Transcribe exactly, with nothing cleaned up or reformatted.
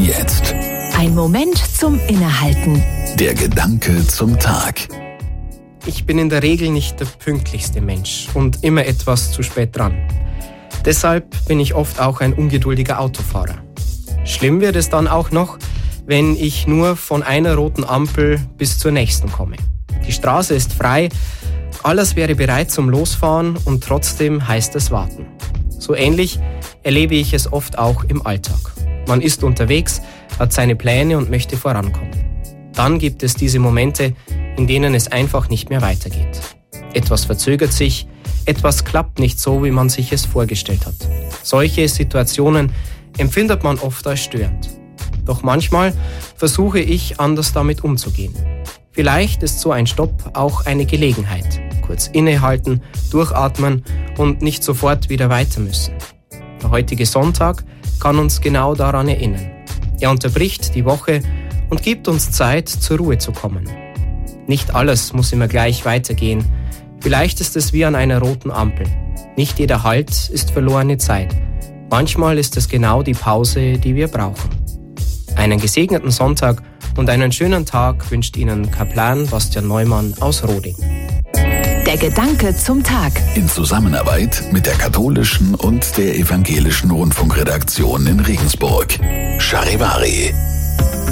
jetzt. Ein Moment zum Innehalten. Der Gedanke zum Tag. Ich bin in der Regel nicht der pünktlichste Mensch und immer etwas zu spät dran. Deshalb bin ich oft auch ein ungeduldiger Autofahrer. Schlimm wird es dann auch noch, wenn ich nur von einer roten Ampel bis zur nächsten komme. Die Straße ist frei, alles wäre bereit zum Losfahren und trotzdem heißt es warten. So ähnlich erlebe ich es oft auch im Alltag. Man ist unterwegs, hat seine Pläne und möchte vorankommen. Dann gibt es diese Momente, in denen es einfach nicht mehr weitergeht. Etwas verzögert sich, etwas klappt nicht so, wie man sich es vorgestellt hat. Solche Situationen empfindet man oft als störend. Doch manchmal versuche ich, anders damit umzugehen. Vielleicht ist so ein Stopp auch eine Gelegenheit. Kurz innehalten, durchatmen und nicht sofort wieder weiter müssen. Der heutige Sonntag kann uns genau daran erinnern. Er unterbricht die Woche und gibt uns Zeit, zur Ruhe zu kommen. Nicht alles muss immer gleich weitergehen. Vielleicht ist es wie an einer roten Ampel. Nicht jeder Halt ist verlorene Zeit. Manchmal ist es genau die Pause, die wir brauchen. Einen gesegneten Sonntag und einen schönen Tag wünscht Ihnen Kaplan Bastian Neumann aus Roding. Der Gedanke zum Tag. In Zusammenarbeit mit der katholischen und der evangelischen Rundfunkredaktion in Regensburg. Charivari.